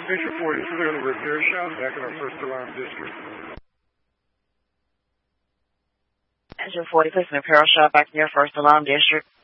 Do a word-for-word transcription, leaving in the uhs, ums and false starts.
Station report is clear on the repair shop back in our first alarm district. Engine forty, placing a repair shop back in your first alarm district.